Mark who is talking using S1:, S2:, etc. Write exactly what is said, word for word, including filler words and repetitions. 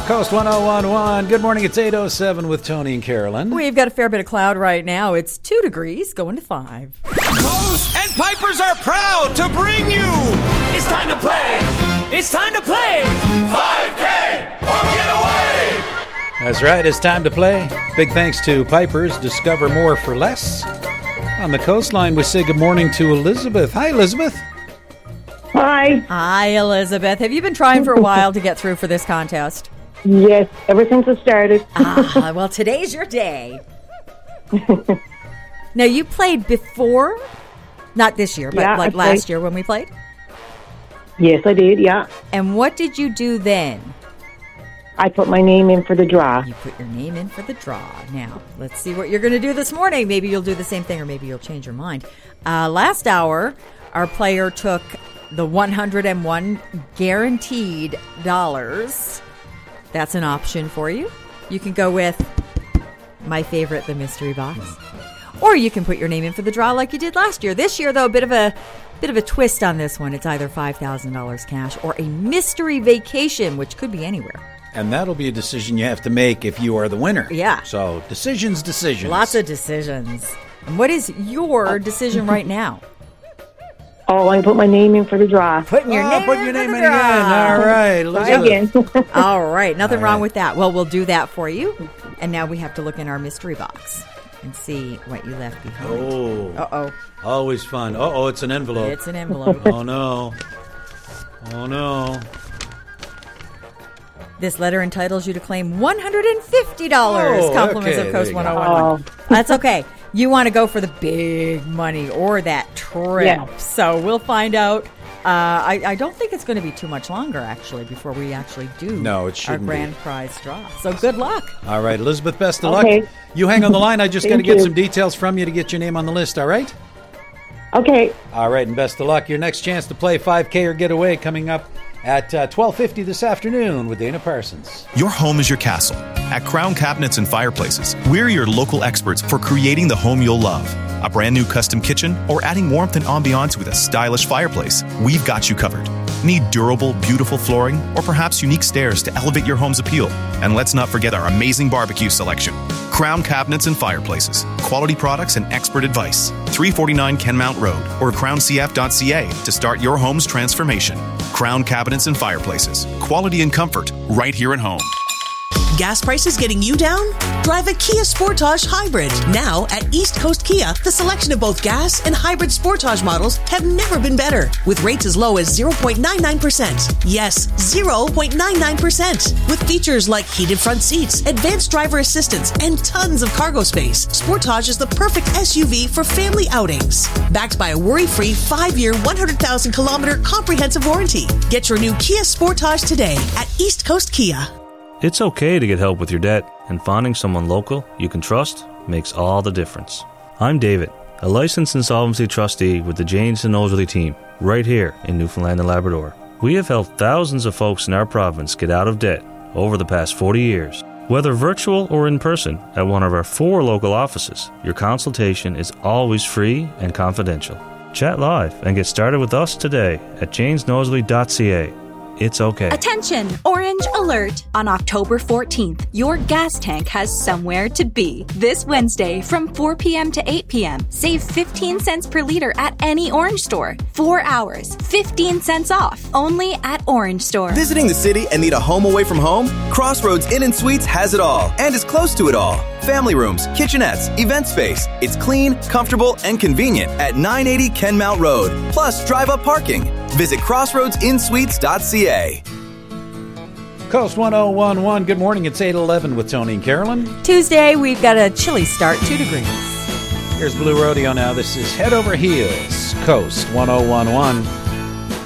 S1: Coast one oh one one. Good morning. It's eight oh seven with Tony and Carolyn.
S2: We've got a fair bit of cloud right now. It's two degrees going to five.
S3: Coast and Pipers are proud to bring you.
S4: It's time to play. It's time to play. five K or get away.
S1: That's right. It's time to play. Big thanks to Pipers. Discover more for less. On the coastline, we say good morning to Elizabeth. Hi, Elizabeth.
S5: Hi.
S2: Hi, Elizabeth. Have you been trying for a while to get through for this contest?
S5: Yes, ever since it started.
S2: Ah, well, today's your day. Now, you played before? Not this year, but
S5: Yeah,
S2: like
S5: I
S2: last
S5: played.
S2: year when we played?
S5: Yes, I did, yeah.
S2: And what did you do then?
S5: I put my name in for the draw.
S2: You put your name in for the draw. Now, let's see what you're going to do this morning. Maybe you'll do the same thing or maybe you'll change your mind. Uh, last hour, our player took the one hundred one guaranteed dollars. That's an option for you. You can go with my favorite, the mystery box. Or you can put your name in for the draw like you did last year. This year, though, a bit of a bit of a twist on this one. It's either five thousand dollars cash or a mystery vacation, which could be anywhere.
S1: And that'll be a decision you have to make if you are the winner.
S2: Yeah.
S1: So decisions, decisions.
S2: Lots of decisions. And what is your decision right now?
S5: Oh, I put my name in for the draw.
S2: Putting your
S1: Oh,
S2: name
S1: put
S2: in
S1: your
S2: for
S1: name
S2: the
S1: in
S2: draw.
S1: again. All right, Elizabeth.
S5: Again.
S2: All right. Nothing
S1: All
S2: wrong
S1: right.
S2: with that. Well, we'll do that for you. And now we have to look in our mystery box and see what you left behind.
S1: Oh,
S2: Uh-oh.
S1: always fun. Uh-oh, it's an envelope.
S2: It's an envelope.
S1: Oh, no. Oh, no.
S2: This letter entitles you to claim one hundred fifty dollars.
S1: Oh,
S2: Compliments
S1: okay,
S2: of Coast
S1: there you
S2: one
S1: go.
S2: oh one one. That's okay. You want to go for the big money or that trip.
S5: Yeah.
S2: So we'll find out. Uh, I, I don't think it's going to be too much longer, actually, before we actually do
S1: No, it
S2: our
S1: shouldn't be.
S2: grand prize draw. So good luck.
S1: All right, Elizabeth, best of
S5: Okay.
S1: luck. You hang on the line. I just got to
S5: Thank
S1: get
S5: you.
S1: some details from you to get your name on the list, all right?
S5: Okay.
S1: All right, and best of luck. Your next chance to play five K or get away coming up at uh, twelve fifty this afternoon with Dana Parsons.
S6: Your home is your castle. At Crown Cabinets and Fireplaces, we're your local experts for creating the home you'll love. A brand new custom kitchen or adding warmth and ambiance with a stylish fireplace, we've got you covered. Need durable, beautiful flooring or perhaps unique stairs to elevate your home's appeal? And let's not forget our amazing barbecue selection. Crown Cabinets and Fireplaces. Quality products and expert advice. three forty-nine Kenmount Road or crown c f dot c a to start your home's transformation. Crown Cabinets and Fireplaces. Quality and comfort right here at home.
S7: Gas prices getting you down? Drive a Kia Sportage Hybrid. Now at East Coast Kia, the selection of both gas and hybrid Sportage models have never been better. With rates as low as zero point nine nine percent. Yes, zero point nine nine percent. With features like heated front seats, advanced driver assistance, and tons of cargo space, Sportage is the perfect S U V for family outings. Backed by a worry-free five-year, one hundred thousand kilometer comprehensive warranty. Get your new Kia Sportage today at East Coast Kia.
S8: It's okay to get help with your debt, and finding someone local you can trust makes all the difference. I'm David, a licensed insolvency trustee with the Janes and Nosworthy team, right here in Newfoundland and Labrador. We have helped thousands of folks in our province get out of debt over the past forty years. Whether virtual or in person at one of our four local offices, your consultation is always free and confidential. Chat live and get started with us today at janes nosworthy dot c a. It's okay.
S9: Attention! Orange alert! On October fourteenth, your gas tank has somewhere to be. This Wednesday from four p.m. to eight p.m. Save fifteen cents per liter at any Orange store. Four hours, fifteen cents off. Only at Orange Store.
S10: Visiting the city and need a home away from home? Crossroads Inn and Suites has it all and is close to it all. Family rooms, kitchenettes, event space. It's clean, comfortable, and convenient at nine eighty Kenmount Road. Plus drive-up parking. Visit crossroads in suites dot c a.
S1: Coast one oh one one. Good morning. It's eight eleven with Tony and Carolyn.
S2: Tuesday, we've got a chilly start, two degrees.
S1: Here's Blue Rodeo now. This is Head Over Heels. Coast one oh one one.